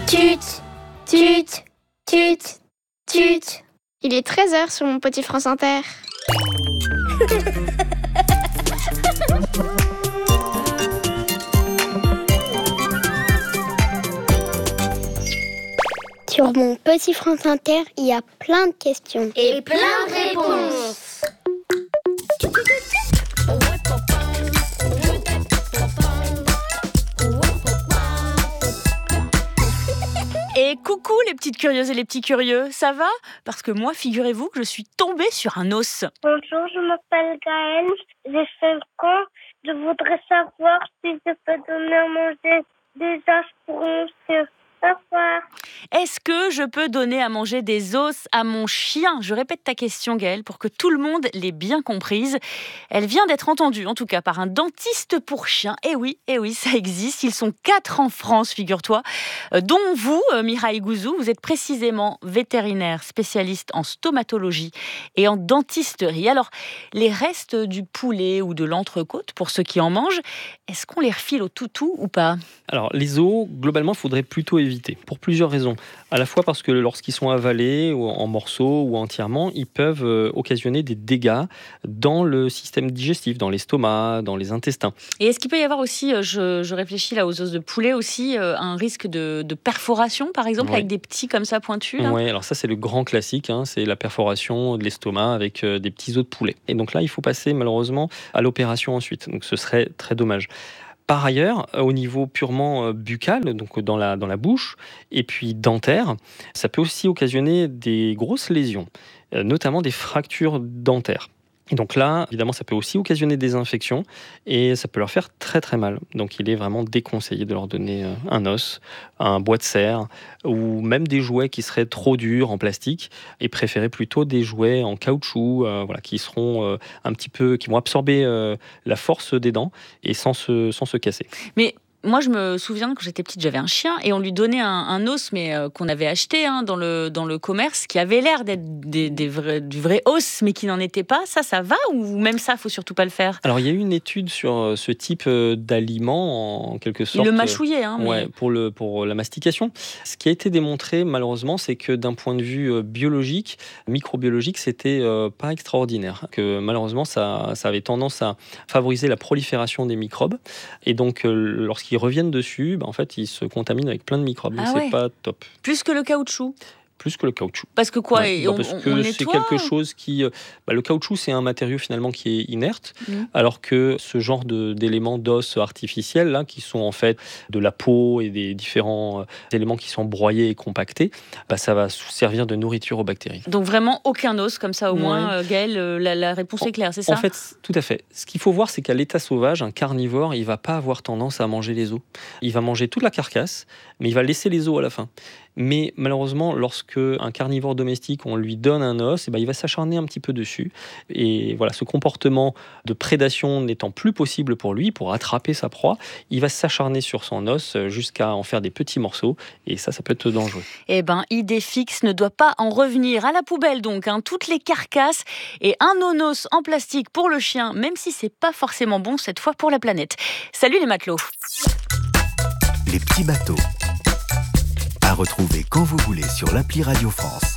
Tut, tut, tut, tut. Il est 13h sur mon petit France Inter. Sur mon petit France Inter, il y a plein de questions. Et plein de réponses. Et coucou les petites curieuses et les petits curieux, ça va ? Parce que moi, figurez-vous que je suis tombée sur un os. Bonjour, je m'appelle Gaëlle, j'ai 5 ans. Je voudrais savoir si je peux donner à manger des os pour mon chien. Au revoir. Est-ce que je peux donner à manger des os à mon chien ? Je répète ta question, Gaëlle, pour que tout le monde l'ait bien comprise. Elle vient d'être entendue, en tout cas, par un dentiste pour chiens. Eh oui, ça existe. Ils sont 4 en France, figure-toi. Dont vous, Mireille Gouzou, vous êtes précisément vétérinaire spécialiste en stomatologie et en dentisterie. Alors, les restes du poulet ou de l'entrecôte, pour ceux qui en mangent, est-ce qu'on les refile au toutou ou pas ? Alors, les os, globalement, il faudrait plutôt éviter, pour plusieurs raisons. À la fois parce que lorsqu'ils sont avalés ou en morceaux ou entièrement, ils peuvent occasionner des dégâts dans le système digestif, dans l'estomac, dans les intestins. Et est-ce qu'il peut y avoir aussi, je réfléchis là aux os de poulet aussi, un risque de perforation, par exemple, avec des petits comme ça pointus là ? Oui, alors ça c'est le grand classique, c'est la perforation de l'estomac avec des petits os de poulet. Et donc là, il faut passer malheureusement à l'opération ensuite. Donc ce serait très dommage. Par ailleurs, au niveau purement buccal, donc dans la bouche, et puis dentaire, ça peut aussi occasionner des grosses lésions, notamment des fractures dentaires. Et donc là, évidemment, ça peut aussi occasionner des infections et ça peut leur faire très très mal. Donc il est vraiment déconseillé de leur donner un os, un bois de serre ou même des jouets qui seraient trop durs en plastique et préférer plutôt des jouets en caoutchouc qui seront un petit peu, qui vont absorber la force des dents et sans se casser. Mais moi, je me souviens, quand j'étais petite, j'avais un chien et on lui donnait un os, mais qu'on avait acheté dans le commerce, qui avait l'air d'être du vrai os, mais qui n'en était pas. Ça va ou même ça, faut surtout pas le faire ? Alors, il y a eu une étude sur ce type d'aliment, en quelque sorte. Il le mâchouillait, pour la mastication. Ce qui a été démontré, malheureusement, c'est que d'un point de vue biologique, microbiologique, c'était pas extraordinaire. Que malheureusement, ça avait tendance à favoriser la prolifération des microbes. Et donc, lorsqu'ils reviennent dessus, en fait, ils se contaminent avec plein de microbes. Donc, c'est pas top. Plus que le caoutchouc ? Plus que le caoutchouc. Parce que quoi ? Parce que c'est quelque chose qui... le caoutchouc, c'est un matériau finalement qui est inerte, alors que ce genre d'éléments d'os artificiels, là, qui sont en fait de la peau et des différents éléments qui sont broyés et compactés, ça va servir de nourriture aux bactéries. Donc vraiment aucun os, comme ça au moins, Gaëlle, la réponse est claire, c'est ça ? En fait, tout à fait. Ce qu'il faut voir, c'est qu'à l'état sauvage, un carnivore, il ne va pas avoir tendance à manger les os. Il va manger toute la carcasse, mais il va laisser les os à la fin. Mais malheureusement, lorsque un carnivore domestique, on lui donne un os, il va s'acharner un petit peu dessus. Et voilà, ce comportement de prédation n'étant plus possible pour lui, pour attraper sa proie, il va s'acharner sur son os jusqu'à en faire des petits morceaux. Et ça peut être dangereux. Idéfix ne doit pas en revenir. À la poubelle donc, toutes les carcasses et un nonos en plastique pour le chien, même si c'est pas forcément bon cette fois pour la planète. Salut les matelots. Les petits bateaux. À retrouver quand vous voulez sur l'appli Radio France.